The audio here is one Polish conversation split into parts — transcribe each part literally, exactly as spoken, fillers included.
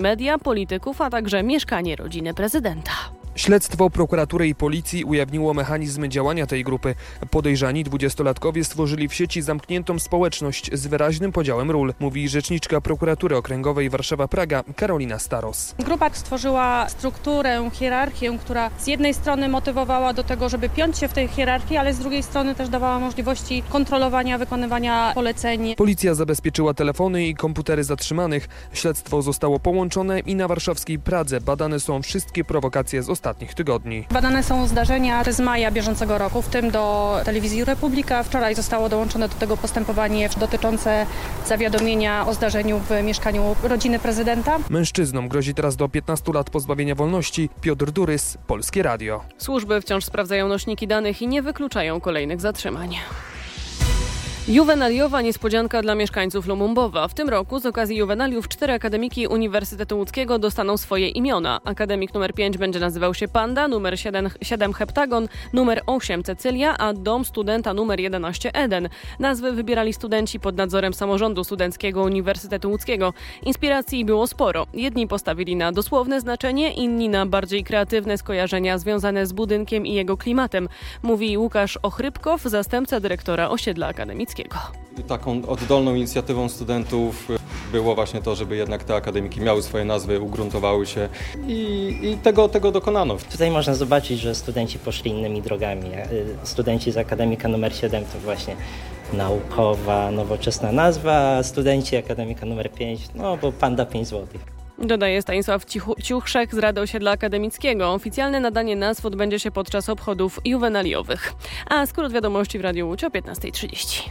media, polityków, a także mieszkanie rodziny prezydenta. Śledztwo prokuratury i policji ujawniło mechanizmy działania tej grupy. Podejrzani dwudziestolatkowie stworzyli w sieci zamkniętą społeczność z wyraźnym podziałem ról, mówi rzeczniczka prokuratury okręgowej Warszawa-Praga Karolina Staros. Grupa stworzyła strukturę, hierarchię, która z jednej strony motywowała do tego, żeby piąć się w tej hierarchii, ale z drugiej strony też dawała możliwości kontrolowania, wykonywania poleceń. Policja zabezpieczyła telefony i komputery zatrzymanych. Śledztwo zostało połączone i na warszawskiej Pradze badane są wszystkie prowokacje z ostatnich tygodni. Badane są zdarzenia z maja bieżącego roku, w tym do Telewizji Republika. Wczoraj zostało dołączone do tego postępowanie dotyczące zawiadomienia o zdarzeniu w mieszkaniu rodziny prezydenta. Mężczyznom grozi teraz do piętnastu lat pozbawienia wolności. Piotr Durys, Polskie Radio. Służby wciąż sprawdzają nośniki danych i nie wykluczają kolejnych zatrzymań. Juwenaliowa niespodzianka dla mieszkańców Lumumbowa. W tym roku z okazji juwenaliów cztery akademiki Uniwersytetu Łódzkiego dostaną swoje imiona. Akademik numer pięć będzie nazywał się Panda, numer siedem Heptagon, numer osiem Cecylia, a dom studenta numer jedenaście Eden. Nazwy wybierali studenci pod nadzorem samorządu studenckiego Uniwersytetu Łódzkiego. Inspiracji było sporo. Jedni postawili na dosłowne znaczenie, inni na bardziej kreatywne skojarzenia związane z budynkiem i jego klimatem, mówi Łukasz Ochrypkow, zastępca dyrektora osiedla akademickiego. Taką oddolną inicjatywą studentów było właśnie to, żeby jednak te akademiki miały swoje nazwy, ugruntowały się i, i tego, tego dokonano. Tutaj można zobaczyć, że studenci poszli innymi drogami. Studenci z akademika numer siedem to właśnie naukowa, nowoczesna nazwa, a studenci akademika numer pięć, no bo Panda pięć złotych. Dodaje Stanisław Ciuchszek z Rady Osiedla Akademickiego. Oficjalne nadanie nazw odbędzie się podczas obchodów juwenaliowych. A skrót wiadomości w Radiu Łódź o piętnasta trzydzieści.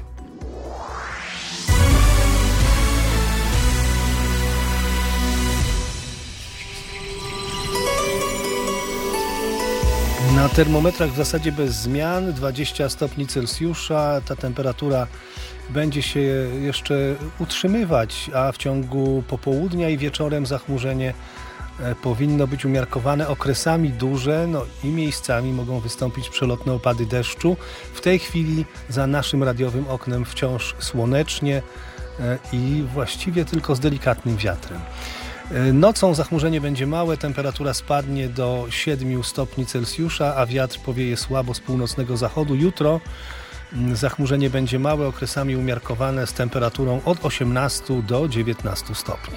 Na termometrach w zasadzie bez zmian, dwadzieścia stopni Celsjusza, ta temperatura będzie się jeszcze utrzymywać, a w ciągu popołudnia i wieczorem zachmurzenie powinno być umiarkowane, okresami duże, no i miejscami mogą wystąpić przelotne opady deszczu. W tej chwili za naszym radiowym oknem wciąż słonecznie i właściwie tylko z delikatnym wiatrem. Nocą zachmurzenie będzie małe, temperatura spadnie do siedmiu stopni Celsjusza, a wiatr powieje słabo z północnego zachodu. Jutro zachmurzenie będzie małe, okresami umiarkowane z temperaturą od osiemnastu do dziewiętnastu stopni.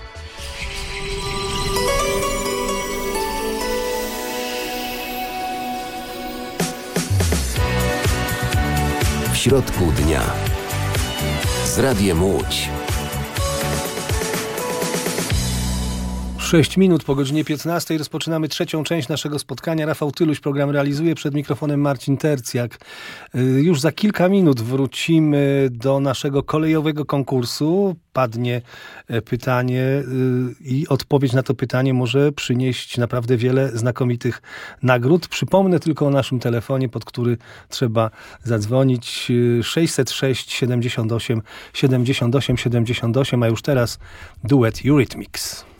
W środku dnia z Radiem Łódź. sześć minut po godzinie piętnastej rozpoczynamy trzecią część naszego spotkania. Rafał Tyluś program realizuje, przed mikrofonem Marcin Tercjak. Już za kilka minut wrócimy do naszego kolejowego konkursu. Padnie pytanie i odpowiedź na to pytanie może przynieść naprawdę wiele znakomitych nagród. Przypomnę tylko o naszym telefonie, pod który trzeba zadzwonić, sześćset sześć siedemdziesiąt osiem siedemdziesiąt osiem siedemdziesiąt osiem, a już teraz duet Eurythmics.